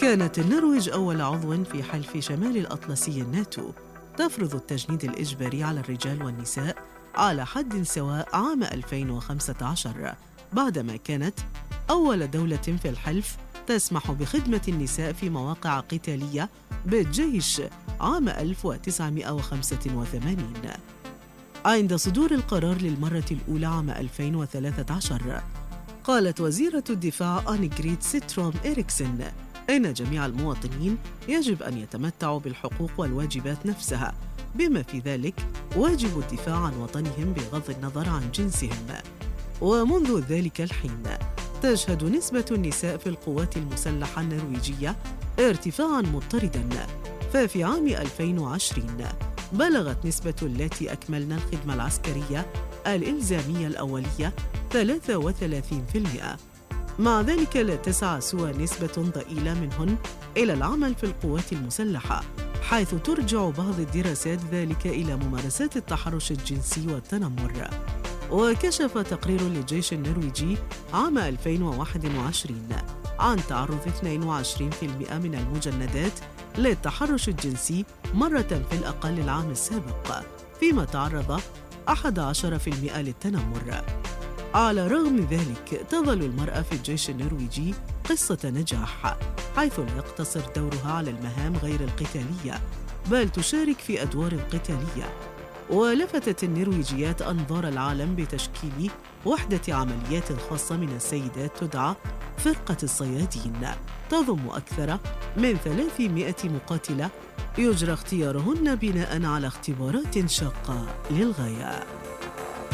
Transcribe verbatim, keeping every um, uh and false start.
كانت النرويج أول عضو في حلف شمال الأطلسي الناتو تفرض التجنيد الإجباري على الرجال والنساء على حد سواء عام ألفين وخمسة عشر، بعدما كانت أول دولة في الحلف تسمح بخدمة النساء في مواقع قتالية بالجيش عام ألف وتسعمائة وخمسة وثمانين. عند صدور القرار للمرة الأولى عام ألفين وثلاثة عشر، قالت وزيرة الدفاع أنيغريد ستروم إريكسن إن جميع المواطنين يجب أن يتمتعوا بالحقوق والواجبات نفسها، بما في ذلك واجب الدفاع عن وطنهم بغض النظر عن جنسهم. ومنذ ذلك الحين تشهد نسبة النساء في القوات المسلحة النرويجية ارتفاعاً مضطرداً، ففي عام ألفين وعشرين بلغت نسبة اللاتي أكملن الخدمة العسكرية الإلزامية الأولية ثلاثة وثلاثين بالمئة. مع ذلك لا تسعى سوى نسبة ضئيلة منهن إلى العمل في القوات المسلحة، حيث ترجع بعض الدراسات ذلك إلى ممارسات التحرش الجنسي والتنمر. وكشف تقرير للجيش النرويجي عام ألفين وواحد وعشرين عن تعرض اثنين وعشرين بالمئة من المجندات للتحرش الجنسي مرة في الأقل العام السابق، فيما تعرض أحد عشر بالمئة للتنمر. على رغم ذلك تظل المرأة في الجيش النرويجي قصة نجاح، حيث لا يقتصر دورها على المهام غير القتالية، بل تشارك في أدوار قتالية. ولفتت النرويجيات أنظار العالم بتشكيل وحدة عمليات خاصة من السيدات تدعى فرقة الصيادين، تضم أكثر من ثلاثمائة مقاتلة يجرى اختيارهن بناء على اختبارات شاقة للغاية.